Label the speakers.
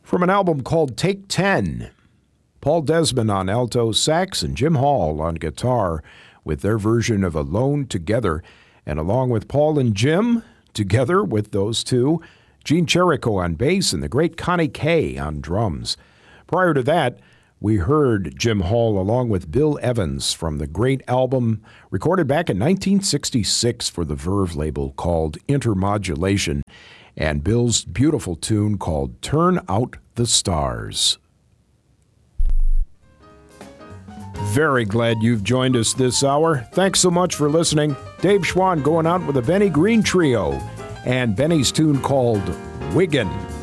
Speaker 1: From an album called Take 10, Paul Desmond on alto sax and Jim Hall on guitar with their version of Alone Together. And along with Paul and Jim, together with those two, Gene Cherico on bass and the great Connie Kay on drums. Prior to that, we heard Jim Hall along with Bill Evans from the great album recorded back in 1966 for the Verve label called Intermodulation, and Bill's beautiful tune called Turn Out the Stars. Very glad you've joined us this hour. Thanks so much for listening. Dave Schwann going out with a Benny Green Trio and Benny's tune called Wiggin'.